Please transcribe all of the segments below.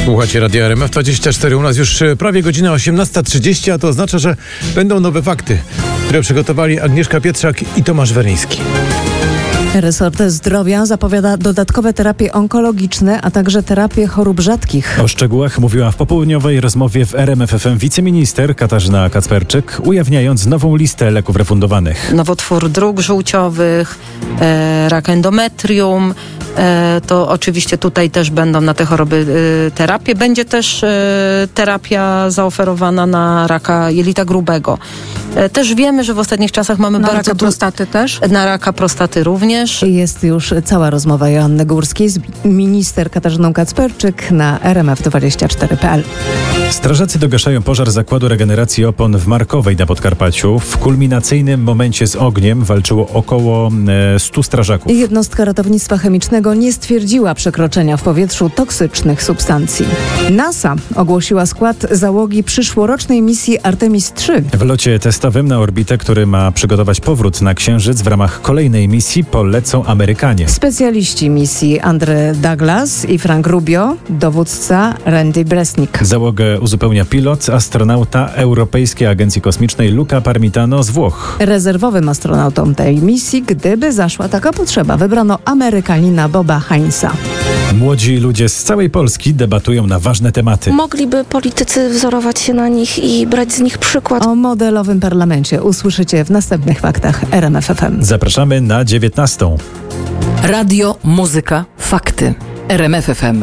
Słuchacie Radia RMF24. U nas już prawie godzina 18:30, a to oznacza, że będą nowe fakty, które przygotowali Agnieszka Pietrzak i Tomasz Weryński. Resort Zdrowia zapowiada dodatkowe terapie onkologiczne, a także terapie chorób rzadkich. O szczegółach mówiła w popołudniowej rozmowie w RMF FM wiceminister Katarzyna Kacperczyk, ujawniając nową listę leków refundowanych. Nowotwór dróg żółciowych, rak endometrium, to oczywiście tutaj też będą na te choroby terapie. Będzie też terapia zaoferowana na raka jelita grubego. Też wiemy, że w ostatnich czasach mamy na bardzo raka prostaty też? Na raka prostaty również. Jest już cała rozmowa Joanny Górskiej z minister Katarzyną Kacperczyk na rmf24.pl. Strażacy dogaszają pożar zakładu regeneracji opon w Markowej na Podkarpaciu. W kulminacyjnym momencie z ogniem walczyło około 100 strażaków. Jednostka ratownictwa chemicznego nie stwierdziła przekroczenia w powietrzu toksycznych substancji. NASA ogłosiła skład załogi przyszłorocznej misji Artemis III. W locie testowym na orbitę, który ma przygotować powrót na Księżyc w ramach kolejnej misji, polecą Amerykanie. Specjaliści misji Andrew Douglas i Frank Rubio, dowódca Randy Bresnik. Załogę uzupełnia pilot, astronauta Europejskiej Agencji Kosmicznej Luca Parmitano z Włoch. Rezerwowym astronautą tej misji, gdyby zaszła taka potrzeba, wybrano Amerykanina Boba Heinza. Młodzi ludzie z całej Polski debatują na ważne tematy. Mogliby politycy wzorować się na nich i brać z nich przykład. O modelowym parlamencie usłyszycie w następnych faktach RMF FM. Zapraszamy na 19:00. Radio, muzyka, fakty. RMF FM.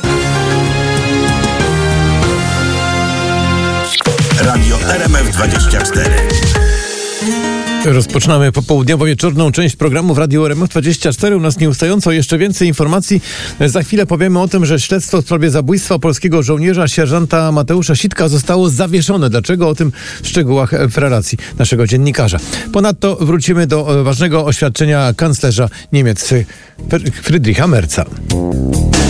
Radio RMF24. Rozpoczynamy popołudniowo-wieczorną część programu w Radiu RMF24. U nas nieustająco jeszcze więcej informacji. Za chwilę powiemy o tym, że śledztwo w sprawie zabójstwa polskiego żołnierza sierżanta Mateusza Sitka zostało zawieszone. Dlaczego? O tym w szczegółach w relacji naszego dziennikarza. Ponadto wrócimy do ważnego oświadczenia kanclerza Niemiec Friedricha Merza.